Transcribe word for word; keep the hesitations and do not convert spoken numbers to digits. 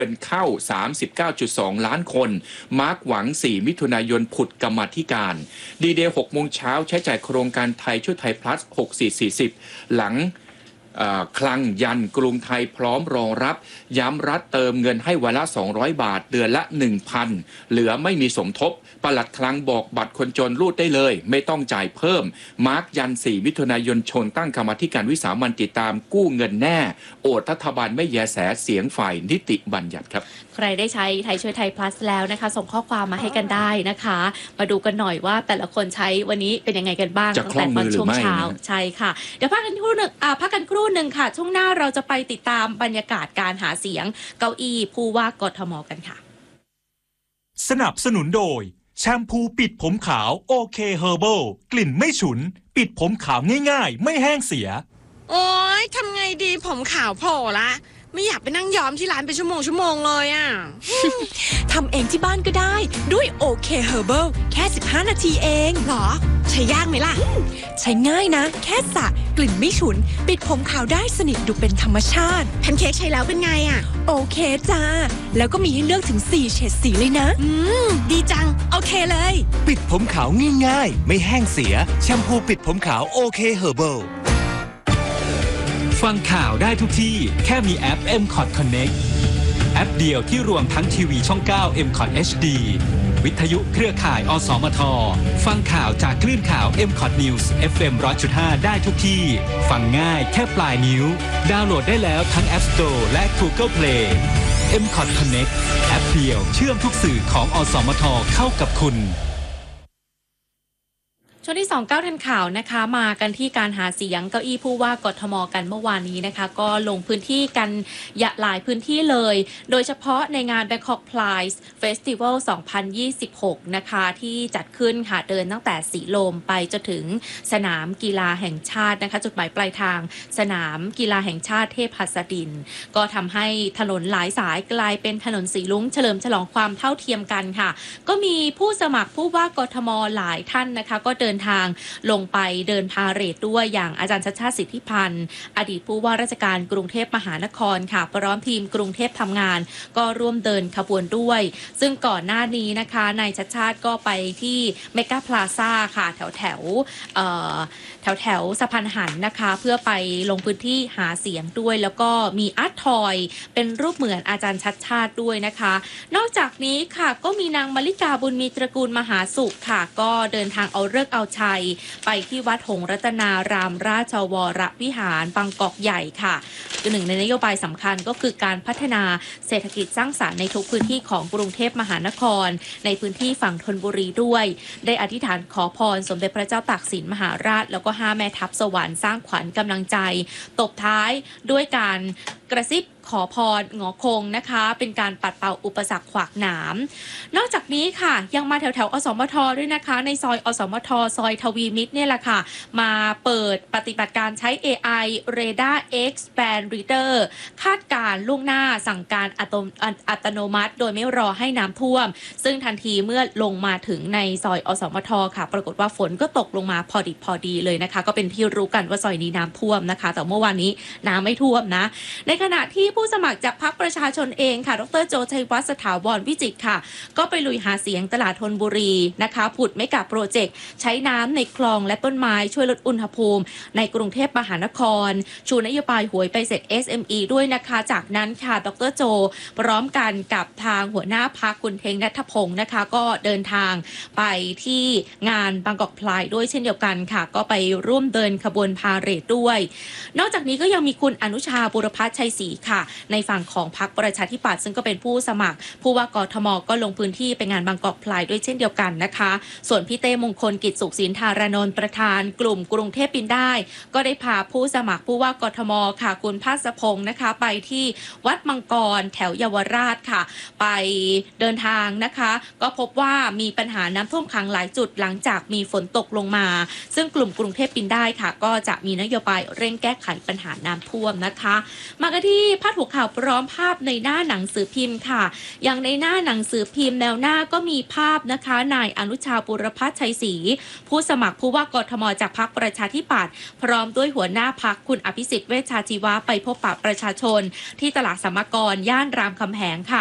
เป็นเข้า สามสิบเก้าจุดสอง ล้านคนมาร์กหวังสี่มิถุนายนผุดกรรมาธิการดีเดย์หกโมงเช้าใช้จ่ายโครงการไทยช่วยไทยพลัสหกสี่สี่ศูนย์หลังคลังยันกรุงไทยพร้อมรองรับย้ำรัฐเติมเงินให้วันละสองร้อยบาทเดือนละ หนึ่งพัน เหลือไม่มีสมทบปลัดคลังบอกบัตรคนจนรูดได้เลยไม่ต้องจ่ายเพิ่มมาร์กยันสี่มิถุนายนชนตั้งกรรมาธิการวิสามัญติดตามกู้เงินแน่โอดรัฐบาลไม่แยแสเสียงฝ่ายนิติบัญญัติครับใครได้ใช้ไทยช่วยไทย plus แล้วนะคะส่งข้อความมาให้กันได้นะคะมาดูกันหน่อยว่าแต่ละคนใช้วันนี้เป็นยังไงกันบ้างตั้งแต่ตอนช่วงเช้าใช่ค่ะเดี๋ยวพักกันครู่หนึ่งอ่าพักกันครู่หนึ่งค่ะช่วงหน้าเราจะไปติดตามบรรยากาศการหาเสียงเก้าอี้ผู้ว่ากทมกันค่ะสนับสนุนโดยแชมพูปิดผมขาวโอเคเฮอร์เบิลกลิ่นไม่ฉุนปิดผมขาวง่ายๆไม่แห้งเสียโอ๊ยทำไงดีผมขาวโผล่ละไม่อยากไปนั่งย้อมที่ร้านเป็นชั่วโมงชั่วโมงเลยอ่ะทำเองที่บ้านก็ได้ด้วยโอเคเฮอร์เบิลแค่สิบห้านาทีเองหรอใช้ยากไหมล่ะใช้ง่ายนะแค่สระกลิ่นไม่ฉุนปิดผมขาวได้สนิทดูเป็นธรรมชาติแพนเค้กใช้แล้วเป็นไงอ่ะโอเคจ้าแล้วก็มีให้เลือกถึงสี่เฉดสีเลยนะอืมดีจังโอเคเลยปิดผมขาวง่ายๆไม่แห้งเสียแชมพูปิดผมขาวโอเคเฮอร์เบิลฟังข่าวได้ทุกที่แค่มีแอป เอ็ม คอท Connect แอปเดียวที่รวมทั้งทีวีช่องเก้า เอ็ม คอท เอช ดี วิทยุเครือข่ายอสมทฟังข่าวจากคลื่นข่าว เอ็ม คอท News เอฟ เอ็ม หนึ่งร้อยจุดห้า ได้ทุกที่ฟังง่ายแค่ปลายนิ้วดาวน์โหลดได้แล้วทั้ง App Store และ Google Play เอ็ม คอท Connect แอปเดียวเชื่อมทุกสื่อของอสมทเข้ากับคุณช่วงที่สองเก้าทันข่าวนะคะมากันที่การหาเสียงเก้าอี้ผู้ว่ากทมกันเมื่อวานนี้นะคะก็ลงพื้นที่กันหลายพื้นที่เลยโดยเฉพาะในงาน Bangkok Pride Festival สองพันยี่สิบหกนะคะที่จัดขึ้นค่ะเดินตั้งแต่สีลมไปจนถึงสนามกีฬาแห่งชาตินะคะจุดหมายปลายทางสนามกีฬาแห่งชาติเทพหัสดินก็ทำให้ถนนหลายสายกลายเป็นถนนสีลุ้งเฉลิมฉลองความเท่าเทียมกันค่ะก็มีผู้สมัครผู้ว่ากทมหลายท่านนะคะก็เดินทางลงไปเดินพาเหรดด้วยอย่างอาจารย์ชัชชาติสิทธิพันธ์อดีตผู้ว่าราชการกรุงเทพมหานครค่ะพร้อมทีมกรุงเทพทำงานก็ร่วมเดินขบวนด้วยซึ่งก่อนหน้านี้นะคะนายชัชชาติก็ไปที่เมกาพลาซ่าค่ะแถวแถวแถวแถวสะพานหันนะคะเพื่อไปลงพื้นที่หาเสียงด้วยแล้วก็มีอาร์ตทอยเป็นรูปเหมือนอาจารย์ชัชชาติด้วยนะคะนอกจากนี้ค่ะก็มีนางมลิกาบุญมีตระกูลมหาสุขค่ะก็เดินทางเอาฤกษ์เอาชัยไปที่วัดหงส์รัตนารามราชวรวิหารบางกอกใหญ่ค่ะหนึ่งในนโยบายสำคัญก็คือการพัฒนาเศรษฐกิจสร้างสรรค์ในทุกพื้นที่ของกรุงเทพมหานครในพื้นที่ฝั่งธนบุรีด้วยได้อธิษฐานขอพรสมเด็จพระเจ้าตากสินมหาราชแล้วก็ห้าแม่ทัพสวรรค์สร้างขวัญกำลังใจตบท้ายด้วยการกระซิบขอพรหงอคงนะคะเป็นการปัดเป่าอุปสรรคขวากหนามนอกจากนี้ค่ะยังมาแถวแถวอสมทด้วยนะคะในซอยอสมทซอยทวีมิตรเนี่ยแหละค่ะมาเปิดปฏิบัติการใช้ เอ ไอ Radar Expand Reader คาดการล่วงหน้าสั่งการอัตโนมัติโดยไม่รอให้น้ำท่วมซึ่งทันทีเมื่อลงมาถึงในซอยอสมทค่ะปรากฏว่าฝนก็ตกลงมาพอดิบพอดีเลยนะคะก็เป็นที่รู้กันว่าซอยนี้น้ำท่วมนะคะแต่เมื่อวานนี้น้ำไม่ท่วมนะในขณะที่ผู้สมัครจากพรรคประชาชนเองค่ะดรโจชัยวัฒน์สถาวรวิจิตรค่ะก็ไปลุยหาเสียงตลาดธนบุรีนะคะผุดเมกะโปรเจกต์ใช้น้ำในคลองและต้นไม้ช่วยลดอุณหภูมิในกรุงเทพมหานครชูนโยบายหวยไปเสร็จ เอส เอ็ม อี ด้วยนะคะจากนั้นค่ะดรโจพร้อมกันกับทางหัวหน้าพรรคคุณเพ็งณัฐพงศ์นะคะก็เดินทางไปที่งานบางกอกพลายด้วยเช่นเดียวกันค่ะก็ไปร่วมเดินขบวนพาเหรดด้วยนอกจากนี้ก็ยังมีคุณอนุชาบุรพัฒน์ชัยศรีค่ะในฝั่งของพรรคประชาธิปัตย์ซึ่งก็เป็นผู้สมัครผู้ว่ากทมก็ลงพื้นที่ไปงานบางกอกพลายด้วยเช่นเดียวกันนะคะส่วนพี่เต้มงคลกิจสุขสินธารานนท์ประธานกลุ่มกรุงเทพบินได้ก็ได้พาผู้สมัครผู้ว่ากทมค่ะคุณภาสพงศ์นะคะไปที่วัดมังกรแถวเยาวราชค่ะไปเดินทางนะคะก็พบว่ามีปัญหาน้ำท่วมขังหลายจุดหลังจากมีฝนตกลงมาซึ่งกลุ่มกรุงเทพบินได้ค่ะก็จะมีนโยบายเร่งแก้ไขปัญหาน้ำท่วมนะคะมากันที่ภาคดหัวข่าวพร้อมภาพในหน้าหนังสือพิมพ์ค่ะอย่างในหน้าหนังสือพิมพ์แนวหน้าก็มีภาพนะคะนายอนุชาปุรพัฒน์ชัยศรีผู้สมัครผู้ว่ากทมจากพรรคประชาธิปัตย์พร้อมด้วยหัวหน้าพรรคคุณอภิสิทธิ์เวชชาชีวะไปพบปะประชาชนที่ตลาดสัมมกรย่านรามคำแหงค่ะ